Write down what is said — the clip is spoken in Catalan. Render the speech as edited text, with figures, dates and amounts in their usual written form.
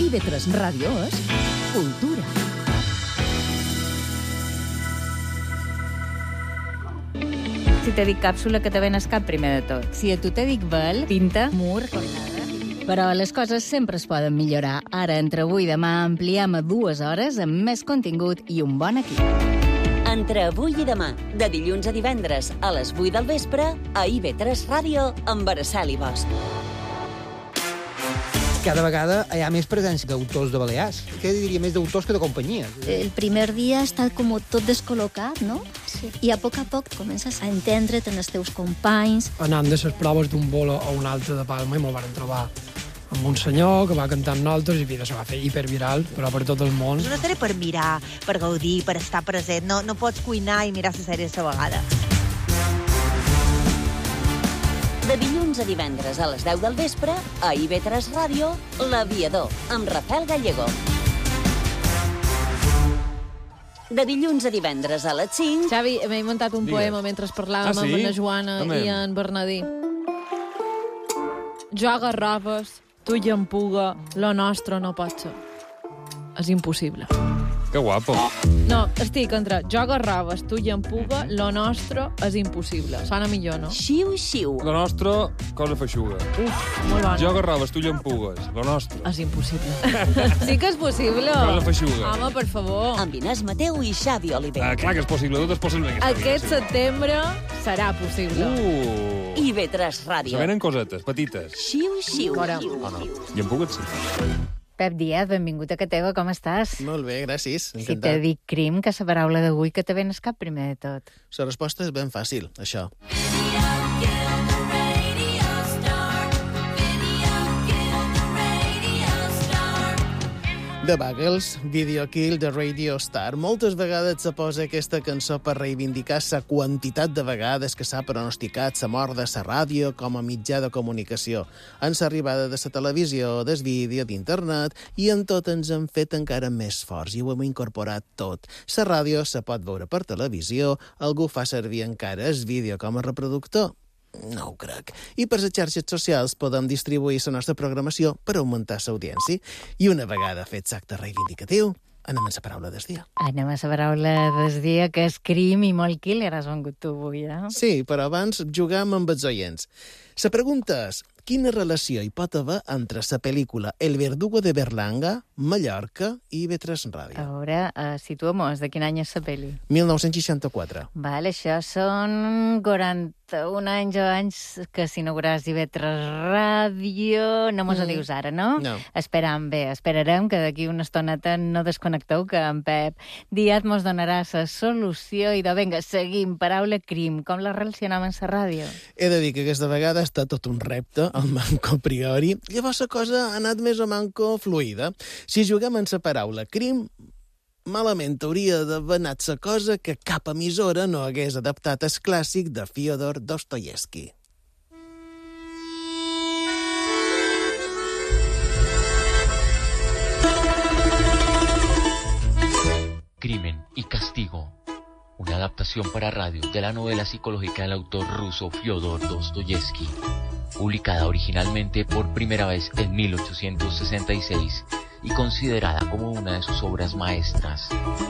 IB3 Ràdio és cultura. Si te dic càpsula, que te ven el cap primer de tot. Si a tu te dic vel, pinta, mur, cornada... Però les coses sempre es poden millorar. Ara, entre avui i demà, ampliem a 2 hores amb més contingut i un bon equip. Entre avui i demà, de dilluns a divendres a les 8 del vespre, a IB3 Ràdio, amb Araceli Bosch. Cada vegada hi ha més presència d'autors de Balears. Què diria, més d'autors que de companyies? El primer dia està com tot descol·locat, no? Sí. I a poc comences a entendre't en els teus companys. Anant de les proves d'un bolo a un altre de Palma i me'l van trobar amb un senyor que va cantar amb nosaltres i se va fer hiperviral, però per tot el món. És una sèrie per mirar, per gaudir, per estar present. No pots cuinar i mirar la sèrie a la vegada. De dilluns a divendres a les 10 del vespre, a IB3 Ràdio, L'Aviador, amb Rafael Gallego. De dilluns a divendres a les 5... Xavi, m'he muntat un poema mentre parlàvem amb la Joana i en Bernadí. Jo agarraves, tu i en puga, lo nostre no pot ser. És impossible. Que guapo. No, estic entre jo agarraves, tu i en puga, lo nostre és impossible. Sona millor, no? Xiu, xiu. Lo nostre, cosa feixuga. Uf, molt bona. Jo agarraves, tu llampugues. Lo nostre. És impossible. Sí que és possible. Cosa feixuga. Home, per favor. Amb Inés Mateu i Xavi Oliver. Clar que és possible, tot és possible. Aquest setembre serà possible. IB3 Ràdio. Se venen cosetes, petites. Xiu, xiu. Oh, no. Llampugues, sí. Pep Díaz, benvingut a Que Teva, com estàs? Molt bé, gràcies. Si te dic crim, que la paraula d'avui que te ven el cap primer de tot. La resposta és ben fàcil, això. The Buggles, Video Kill the Radio Star. Moltes vegades se posa aquesta cançó per reivindicar la quantitat de vegades que s'ha pronosticat la mort de la ràdio com a mitjà de comunicació, en l'arribada de la televisió, del vídeo, d'internet, i en tot ens hem fet encara més forts i ho hem incorporat tot. La ràdio se pot veure per televisió, algú fa servir encara el vídeo com a reproductor. No ho crec. I per les xarxes socials podem distribuir la nostra programació per augmentar l'audiència. I una vegada fet l'acte reivindicatiu, anem a la paraula del dia. Anem a la paraula del dia, que és crim i molt killer. Has vengut tu avui, eh? Sí, però abans jugam amb els oients. La pregunta és, quina relació hi pot haver entre la pel·lícula El verdugo de Berlanga, Mallorca i IB3 Ràdio? A veure, situa'm-nos, de quin any és la pel·li? 1964. Vale, això són 41 anys o anys que s'inauguràs IB3 Ràdio. No mos ho dius ara, no? No. Esperarem que d'aquí una estoneta no desconnecteu, que en Pep Díaz mos donarà la solució i vinga, seguim, paraula crim, com la relacionam amb la ràdio? He de dir que aquesta vegada està tot un repte, el manco a priori. Llavors la cosa ha anat més o manco fluida. Si juguem en la paraula crim, malament hauria d'haver anat la cosa que cap emissora no hagués adaptat el clàssic de Fyodor Dostoyevsky. Crimen y castigo. Una adaptación para radio de la novela psicológica del autor ruso Fyodor Dostoyevsky, publicada originalmente por primera vez en 1866 y considerada como una de sus obras maestras.